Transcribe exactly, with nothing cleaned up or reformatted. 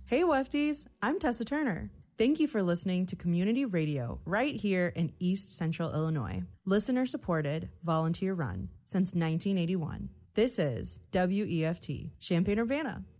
Hey Wefties, I'm Tessa Turner. Thank you for listening to Community Radio right here in East Central Illinois. Listener supported, volunteer run since nineteen eighty-one. This is W E F T, Champaign-Urbana.